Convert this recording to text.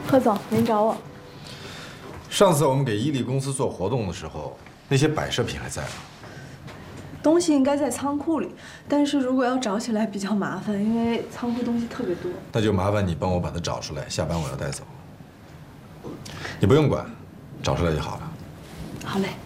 何总，您找我。 上次我们给伊利公司做活动的时候，那些摆设品还在吗？ 东西应该在仓库里，但是如果要找起来比较麻烦，因为仓库东西特别多。 那就麻烦你帮我把它找出来，下班我要带走。你不用管，找出来就好了。 好嘞。